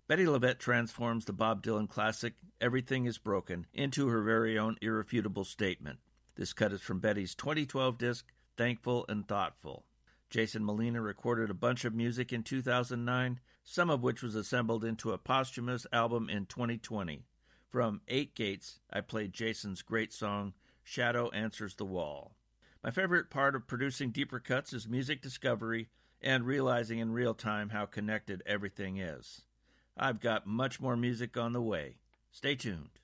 Bettye LaVette transforms the Bob Dylan classic Everything is Broken into her very own irrefutable statement. This cut is from Betty's 2012 disc, Thankful and Thoughtful. Jason Molina recorded a bunch of music in 2009, some of which was assembled into a posthumous album in 2020. From 8 Gates, I played Jason's great song, Shadow Answers the Wall. My favorite part of producing deeper cuts is music discovery and realizing in real time how connected everything is. I've got much more music on the way. Stay tuned.